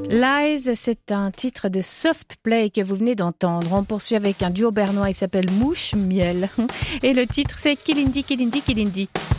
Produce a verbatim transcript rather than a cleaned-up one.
Lies, c'est un titre de soft play que vous venez d'entendre. On poursuit avec un duo bernois, il s'appelle Mouche Miel. Et le titre, c'est Kilindi, Kilindi, Kilindi.